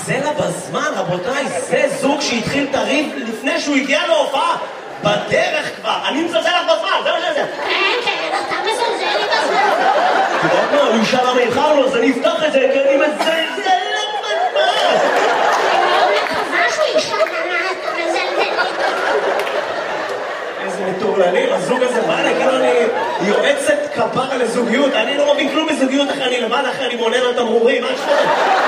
זלע בזמן, רבותיי, זה זוג שהתחיל את הריב לפני שהוא הגיע להופעה. בדרך כבר, אני מזלזל לך בזמן, זה מה שזה. כן, אתה מזלזל לי בזמן. אתה יודעת מה, הוא ישאל למה איחר לו, אז אני אפתח את זה, כי אני מזלזל לך בזמן. אני מקווה שהוא ישאל למה אתה מזלזל לי בזמן. איזה מטורללים, הזוג הזה בא לי, כאילו אני יועצת כפרה לזוגיות, אני לא מבין כלום בזוגיות אחרי, אני לבד אחרי, אני מונן על תמרורים, מה שקורה?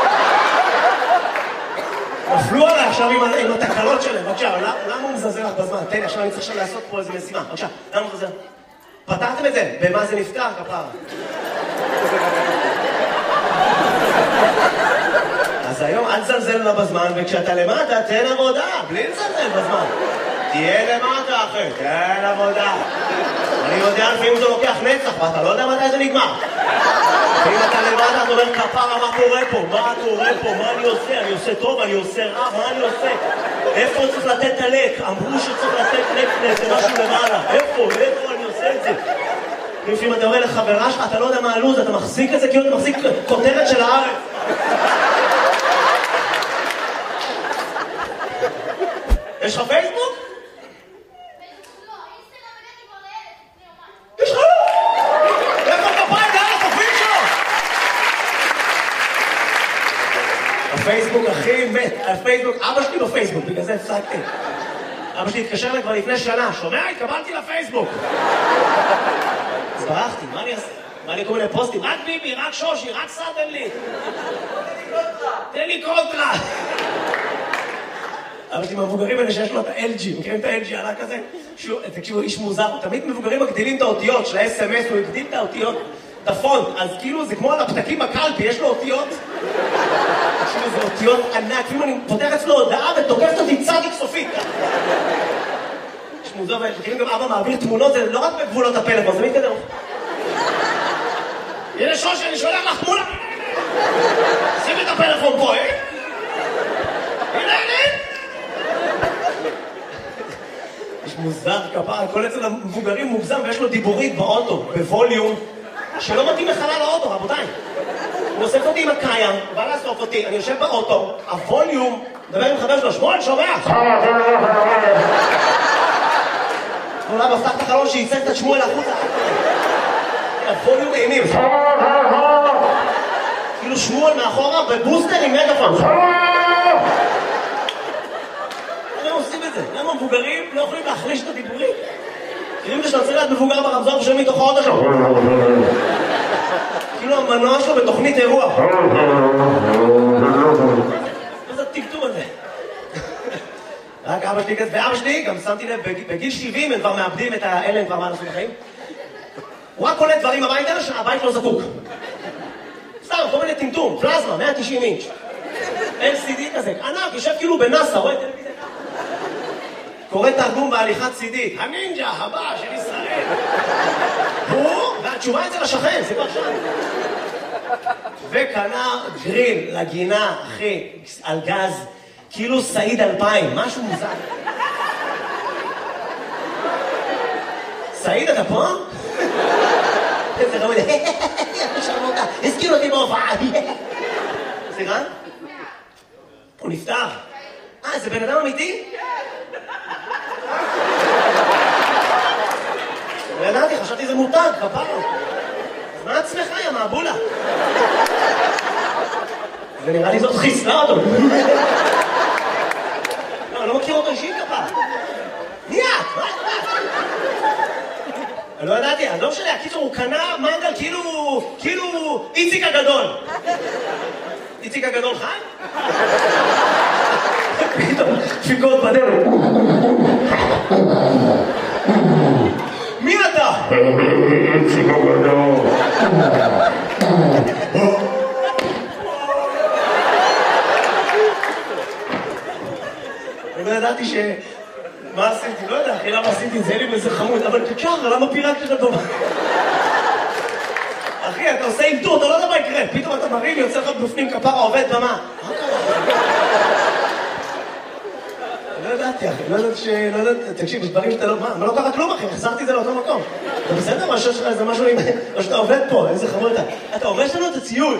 נפלו עליי עכשיו עם התקלות שלהם, בבקשה, למה הוא מזלזל לך בזמן? תן לי, עכשיו אני צריך לעשות פה איזה משימה, בבקשה, למה הוא מזלזל? פתרתם את זה? במה זה נפתר, כפרה? אז היום אל תזלזל לה בזמן, וכשאתה למטה, תן עבודה, בלי לזלזל בזמן. תהיה למטה, אחי, תן עבודה. אני יודע לפעמים זה לוקח נצח, ואתה לא יודע מתי זה נגמר. ואם אתה למטה, אתה אומר, כפרה, מה קורה פה? מה קורה פה? מה אני עושה? אני עושה טוב, אני עושה רע, מה אני עושה? איפה צריך לתת את הלק? אמרו שצריך לתת לק לאיזה משהו למעלה. איפה אני עושה את זה? לפעמים אתה אומר לחברה שלך, אתה לא יודע מה הלו"ז, אתה מחזיק את זה כאילו אתה מחזיק כותרת של הארץ. יש לך פייסבוק? יש לך לא? איפה כפיים לאן התופים שלו? הפייסבוק הכי מת, הפייסבוק, אבא שלי בפייסבוק, בגלל זה הפסקתי. אבא שלי התקשר לי כבר לפני שנה, שומע? התקבלתי לפייסבוק. אז ברחתי, מה אני אעשה? מה לי כל מיני פוסטים? רק ביבי, רק שושי, רק סאדם לי. תן לי קונטרה. אבא שלי מהמבוגרים האלה שיש לו את ה-LG, מכירים את ה-LG עלה כזה? תקשיבו, איש מוזר, תמיד מבוגרים מגדילים את האותיות של ה-SMS, הוא הגדיל את האותיות, את הפונט, אז כאילו זה כמו על הפתקים בקלפי, יש לו אותיות. תקשיבו, זה אותיות ענק, כאילו אני פותח אצלו הודעה ותוקפת אותי צדיק סופית. יש מוזר, וכאילו גם אבא מעביר תמונות, זה לא רק בגבולות הפלאפון, זה מתקדם. הנה שושי, אני שולח לך תמונה. שימי את הפלאפון פה, אה? הנה. יש מוזר כפרה, כל אצל המבוגרים מוגזם ויש לו דיבורית באוטו, בווליום, שלא מתאים לחלל האוטו, רבותיי. הוא אוסף אותי עם הקיים, בא לאסוף אותי, אני יושב באוטו, הווליום, מדבר עם חבר שלו, שמואל, שומע? אולי מפתח את החלון שייצג את שמואל החוצה. הווליום אימים. כאילו שמואל מאחורה בבוסטר עם מגפון. למה עושים את זה? למה מבוגרים לא יכולים להחריש את הדיבורים? כאילו שאתה צריך להיות מבוגר ברמזור ושל מתוך האוטו שלו. כאילו המנוע שלו בתוכנית אירוע. מה זה הטקטום הזה? רק אבא שלי כזה, ואבא שלי גם שמתי לב, בגיל 70 הם כבר מאבדים את האלה, הם כבר מה לעשות בחיים. הוא רק קולט דברים הביתה שהבית לא זקוק. סתם, כל מיני טמטום, פלזמה, 190 אינץ'. LCD כזה, ענק, יושב כאילו בנאסא, רואה טלוויזיה. קורא תרגום בהליכת צידית, הנינג'ה הבא של ישראל. הוא, והתשובה אצל השכן, זה כבר שם. וקנה גריל לגינה, אחי, על גז, כאילו סעיד 2000, משהו מוזר. סעיד, אתה פה? איזה רמוד, שרמותה, הזכיר אותי בהופעה. סליחה? הוא נפטר. זה בן אדם אמיתי? לא ידעתי, חשבתי זה מותג, כפרה. אז מה עצמך, יא מעבולה? ונראה לי זאת חיסלה אותו. לא, אני לא מכיר אותו אישית, כפרה. מי את? מה את? אני לא ידעתי, אז לא משנה, הקיצור, הוא קנה מנגל כאילו איציק הגדול. איציק הגדול חי? פתאום, דפיקות בדרך. מי אתה? איציק הגדול. אני לא ידעתי מה עשיתי? לא יודע, אחי, למה עשיתי את זה? אין לי באיזה חמוד, אבל ככה, למה פירקת את הדומה? אחי, אתה עושה אינטור, אתה לא יודע מה יקרה. פתאום אתה מרים, יוצא לך בפנים כפרה, עובד במה. מה קרה? לא ידעתי, אחי, לא ידעתי, תקשיב, יש דברים שאתה לא... מה לא קרה כלום, אחי? החזרתי את זה לאותו מקום. אתה בסדר? מה שיש לך איזה משהו עם... או שאתה עובד פה, איזה חמוד אתה. אתה הורש לנו את הציוד.